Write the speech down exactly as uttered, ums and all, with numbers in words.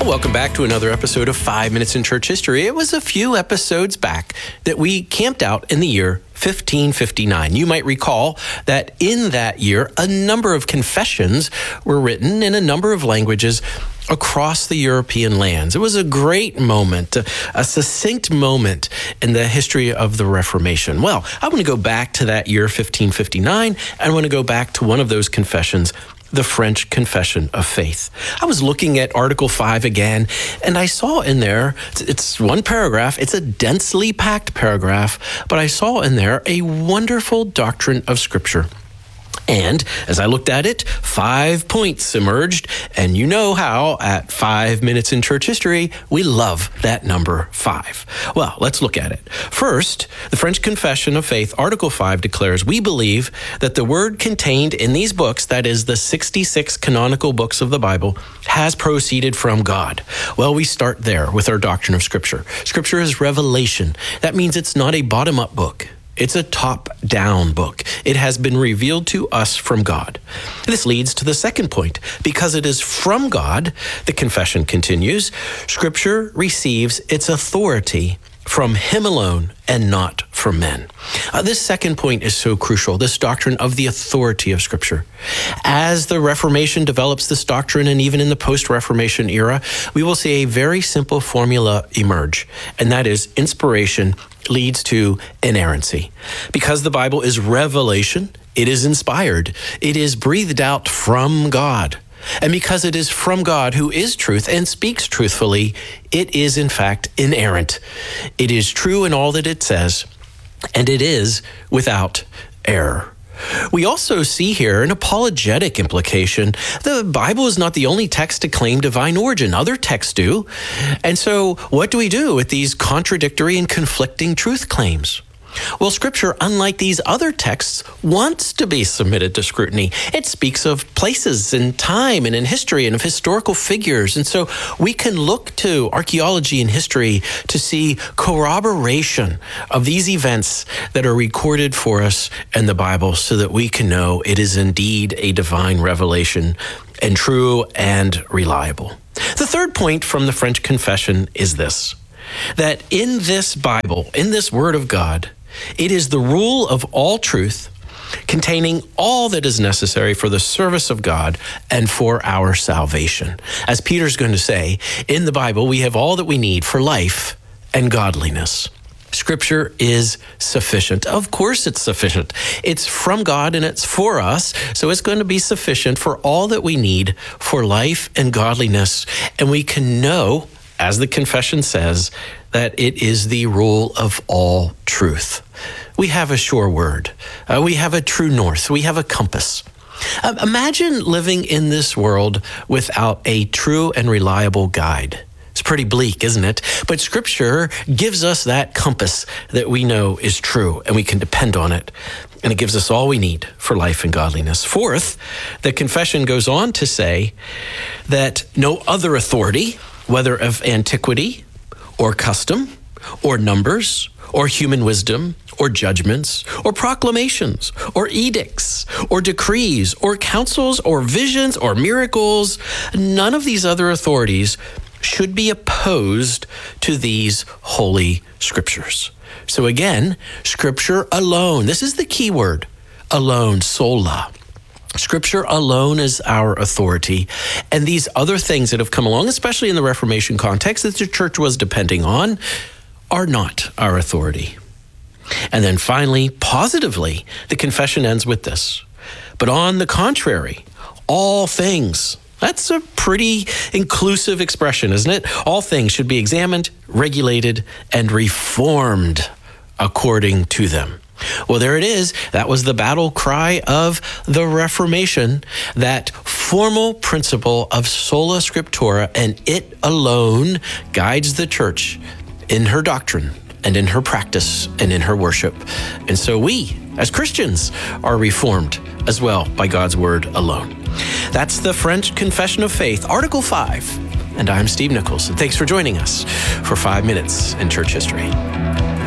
welcome back to another episode of Five Minutes in Church History. It was a few episodes back that we camped out in the year fifteen fifty-nine. You might recall that in that year, a number of confessions were written in a number of languages across the European lands. It was a great moment, a, a succinct moment in the history of the Reformation. Well, I want to go back to that year fifteen fifty-nine. I want to go back to one of those confessions, the French Confession of Faith. I was looking at Article five again, and I saw in there, it's one paragraph, it's a densely packed paragraph, but I saw in there a wonderful doctrine of Scripture. And as I looked at it, five points emerged, and you know how at Five Minutes in Church History, we love that number five. Well, let's look at it. First, the French Confession of Faith, Article five declares, we believe that the word contained in these books, that is the sixty-six canonical books of the Bible, has proceeded from God. Well, we start there with our doctrine of Scripture. Scripture is revelation. That means it's not a bottom-up book. It's a top-down book. It has been revealed to us from God. This leads to the second point. Because it is from God, the confession continues, Scripture receives its authority from Him alone and not from men. Uh, this second point is so crucial, this doctrine of the authority of Scripture. As the Reformation develops this doctrine, and even in the post-Reformation era, we will see a very simple formula emerge, and that is inspiration leads to inerrancy. Because the Bible is revelation, it is inspired. It is breathed out from God. And because it is from God, who is truth and speaks truthfully, it is in fact inerrant. It is true in all that it says, and it is without error. We also see here an apologetic implication. The Bible is not the only text to claim divine origin. Other texts do. And so what do we do with these contradictory and conflicting truth claims? Well, Scripture, unlike these other texts, wants to be submitted to scrutiny. It speaks of places in time and in history and of historical figures. And so we can look to archaeology and history to see corroboration of these events that are recorded for us in the Bible so that we can know it is indeed a divine revelation and true and reliable. The third point from the French Confession is this, that in this Bible, in this Word of God, it is the rule of all truth, containing all that is necessary for the service of God and for our salvation. As Peter's going to say, in the Bible, we have all that we need for life and godliness. Scripture is sufficient. Of course it's sufficient. It's from God and it's for us, so it's going to be sufficient for all that we need for life and godliness. And we can know, as the confession says, that it is the rule of all truth. We have a sure word. Uh, we have a true north. We have a compass. Uh, imagine living in this world without a true and reliable guide. It's pretty bleak, isn't it? But Scripture gives us that compass that we know is true, and we can depend on it. And it gives us all we need for life and godliness. Fourth, the confession goes on to say that no other authority, whether of antiquity or custom or numbers or human wisdom or judgments or proclamations or edicts or decrees or counsels or visions or miracles, none of these other authorities should be opposed to these holy Scriptures. So again, Scripture alone, this is the key word, alone, sola. Scripture alone is our authority, and these other things that have come along, especially in the Reformation context that the church was depending on, are not our authority. And then finally, positively, the confession ends with this. But on the contrary, all things, that's a pretty inclusive expression, isn't it? All things should be examined, regulated, and reformed according to them. Well, there it is. That was the battle cry of the Reformation, that formal principle of sola scriptura, and it alone guides the church in her doctrine and in her practice and in her worship. And so we, as Christians, are reformed as well by God's word alone. That's the French Confession of Faith, Article five. And I'm Steve Nichols. And thanks for joining us for Five Minutes in Church History.